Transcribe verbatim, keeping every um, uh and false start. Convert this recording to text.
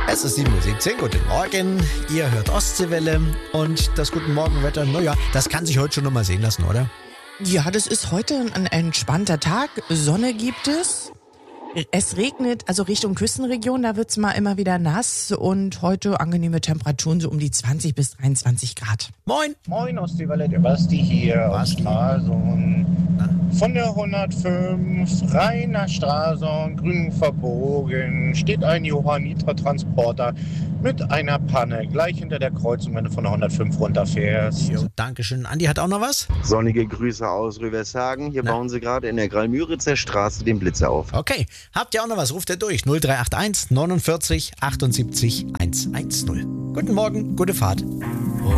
Es ist sieben Uhr siebzehn, guten Morgen. Ihr hört Ostseewelle und das Guten Morgenwetter, naja, das kann sich heute schon nochmal sehen lassen, oder? Ja, das ist heute ein entspannter Tag. Sonne gibt es. Es regnet, also Richtung Küstenregion, da wird's mal immer wieder nass und heute angenehme Temperaturen so um die zwanzig bis dreiundzwanzig Grad. Moin! Moin aus der Welle, der Basti hier aus Basti. Stralsund. Von der hundertfünf rein nach Stralsund, grün verbogen, steht ein Johanniter-Transporter mit einer Panne gleich hinter der Kreuzung, wenn du von der hundertfünf runterfährst. Jo, Dankeschön. Andi hat auch noch was? Sonnige Grüße aus Rüvershagen. Hier Na. bauen sie gerade in der Grallmüritzer Straße den Blitzer auf. Okay. Habt ihr auch noch was? Ruft ihr durch. null drei acht eins neunundvierzig achtundsiebzig hundertzehn. Guten Morgen, gute Fahrt.